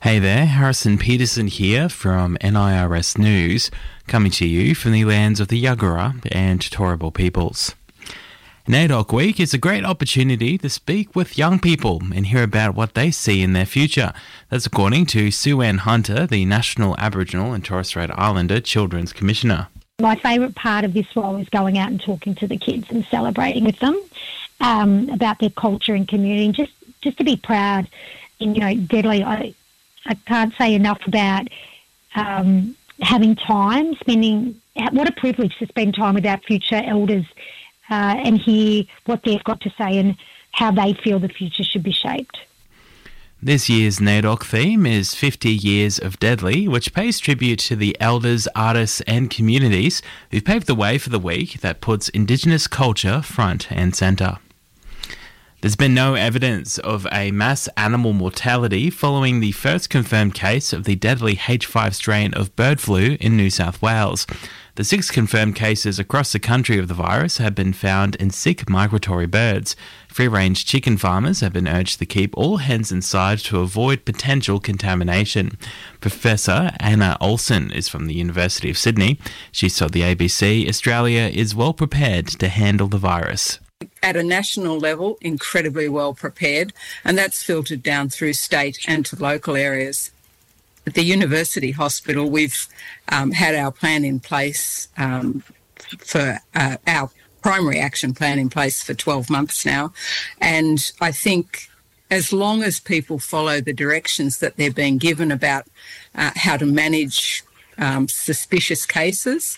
Hey there, Harrison Peterson here from NIRS News, coming to you from the lands of the Yagara and Turrbal peoples. NAIDOC Week is a great opportunity to speak with young people and hear about what they see in their future. That's according to Sue Ann Hunter, the National Aboriginal and Torres Strait Islander Children's Commissioner. My favourite part of this role is going out and talking to the kids and celebrating with them about their culture and community, and just to be proud. And, Deadly, I can't say enough about having time, what a privilege to spend time with our future elders and hear what they've got to say and how they feel the future should be shaped. This year's NAIDOC theme is 50 Years of Deadly, which pays tribute to the elders, artists and communities who've paved the way for the week that puts Indigenous culture front and centre. There's been no evidence of a mass animal mortality following the first confirmed case of the deadly H5 strain of bird flu in New South Wales. The 6 confirmed cases across the country of the virus have been found in sick migratory birds. Free-range chicken farmers have been urged to keep all hens inside to avoid potential contamination. Professor Anna Olsen is from the University of Sydney. She told the ABC Australia is well prepared to handle the virus. At a national level, incredibly well prepared, and that's filtered down through state and to local areas. At the University Hospital, we've had our plan in place for our primary action plan in place for 12 months now, and I think as long as people follow the directions that they're being given about how to manage suspicious cases,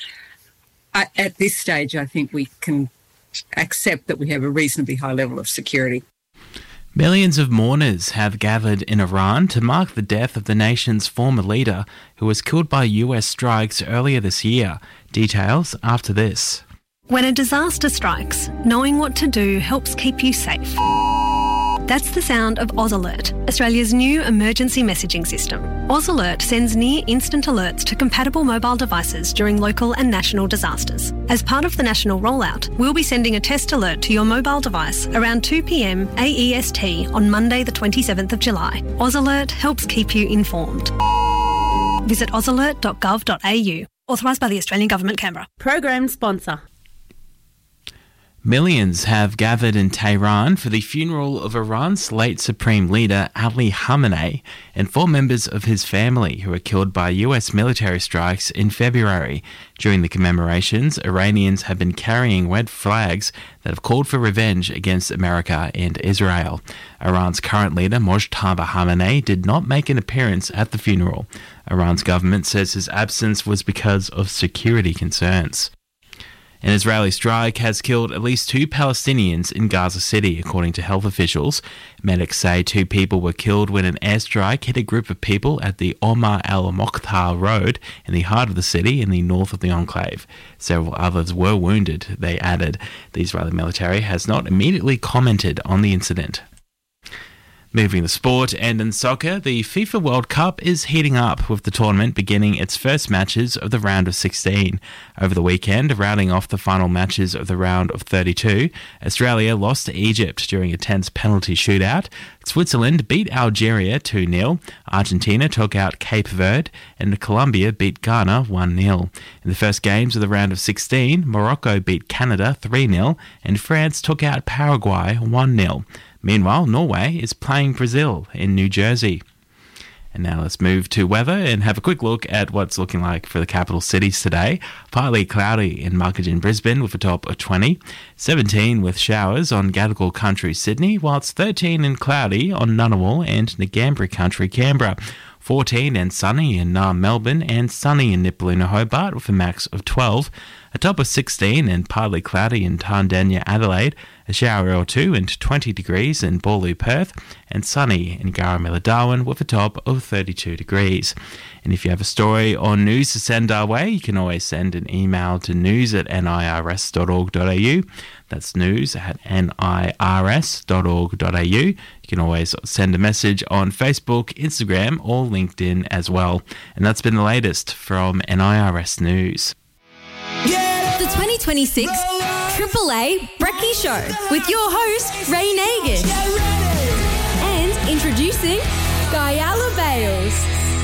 at this stage I think we can accept that we have a reasonably high level of security. Millions of mourners have gathered in Iran to mark the death of the nation's former leader, who was killed by US strikes earlier this year. Details after this. When a disaster strikes, knowing what to do helps keep you safe. That's the sound of Oz Alert, Australia's new emergency messaging system. Oz Alert sends near-instant alerts to compatible mobile devices during local and national disasters. As part of the national rollout, we'll be sending a test alert to your mobile device around 2 p.m. AEST on Monday the 27th of July. Oz Alert helps keep you informed. Visit ozalert.gov.au. Authorised by the Australian Government, Canberra. Program sponsor. Millions have gathered in Tehran for the funeral of Iran's late Supreme Leader Ali Khamenei and 4 members of his family who were killed by US military strikes in February. During the commemorations, Iranians have been carrying red flags that have called for revenge against America and Israel. Iran's current leader, Mojtaba Khamenei, did not make an appearance at the funeral. Iran's government says his absence was because of security concerns. An Israeli strike has killed at least 2 Palestinians in Gaza City, according to health officials. Medics say 2 people were killed when an airstrike hit a group of people at the Omar al-Mokhtar Road in the heart of the city in the north of the enclave. Several others were wounded, they added. The Israeli military has not immediately commented on the incident. Moving to sport and in soccer, the FIFA World Cup is heating up with the tournament beginning its first matches of the round of 16. Over the weekend, rounding off the final matches of the round of 32, Australia lost to Egypt during a tense penalty shootout. Switzerland beat Algeria 2-0, Argentina took out Cape Verde, and Colombia beat Ghana 1-0. In the first games of the round of 16, Morocco beat Canada 3-0, and France took out Paraguay 1-0. Meanwhile, Norway is playing Brazil in New Jersey. And now let's move to weather and have a quick look at what's looking like for the capital cities today. Partly cloudy in Margate and Brisbane with a top of 20. 17 with showers on Gadigal Country, Sydney, while it's 13 and cloudy on Ngunnawal and Ngambri Country, Canberra. 14 and sunny in Melbourne and sunny in Nipaluna, Hobart with a max of 12. A top of 16 and partly cloudy in Tandanya, Adelaide. A shower or 2 and 20 degrees in Boorloo, Perth. And sunny in Garamilla, Darwin with a top of 32 degrees. And if you have a story or news to send our way, you can always send an email to news@nirs.org.au. That's news@nirs.org.au. You can always send a message on Facebook, Instagram or LinkedIn as well. And that's been the latest from NIRS News. The 2026 AAA Brekkie Show with your host, Ray Nagan. And introducing Guyala Bales.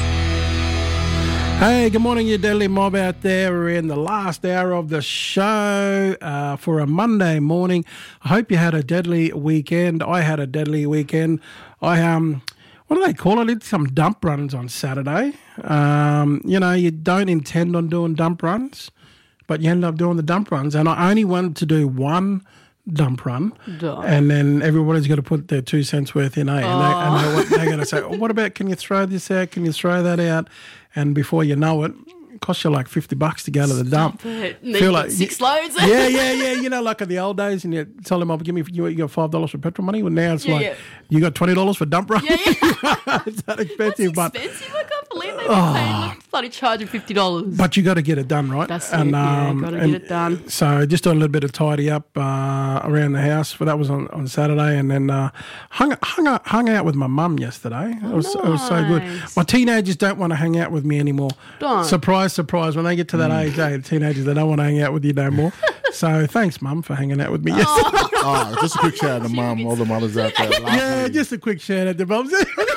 Hey, good morning, you deadly mob out there. We're in the last hour of the show for a Monday morning. I hope you had a deadly weekend. I had a deadly weekend. What do they call it? I did some dump runs on Saturday. You don't intend on doing dump runs, but you end up doing the dump runs. And I only wanted to do one dump run, and then everybody's got to put their 2 cents worth in, and they're going to say, what about, can you throw this out? Can you throw that out? And before you know it, costs you like $50 to go to the dump. Feel like 6 loads. Yeah. You know, like in the old days, and you tell them, give me, you got $5 for petrol money. Well, now it's you got $20 for dump run. It's that expensive. That's expensive. I can't believe they've been paying bloody charging $50. But you got to get it done, right? That's it. Got to get it done. So just doing a little bit of tidy up around the house. But that was on Saturday, and then hung out with my mum yesterday. It was so good. My teenagers don't want to hang out with me anymore. Surprise. When they get to that age, the teenagers, they don't want to hang out with you no more. So thanks, Mum, for hanging out with me yesterday. Just a quick shout out to Mum, all the mothers out there. Just a quick shout out to mums.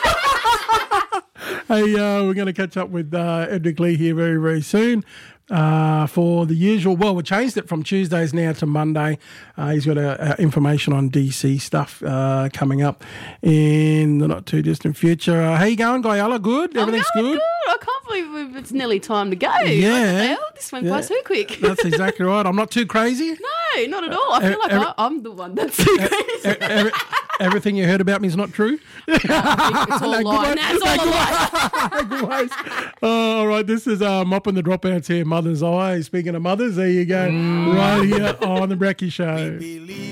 Hey, we're going to catch up with Edric Lee here very, very soon. For the usual, we changed it from Tuesdays now to Monday. He's got information on DC stuff coming up in the not too distant future. How you going, Guyala? Good? Everything's good? I can't believe it's nearly time to go. Yeah. This went by so quick. That's exactly right. I'm not too crazy. No, not at all. I feel like I'm the one that's too crazy. Everything you heard about me is not true? It's all a lie. It's all a lie. Good ways. All right, this is Mopping the Dropouts here, Mother's Eye. Speaking of mothers, there you go. Right here on The Brekkie Show.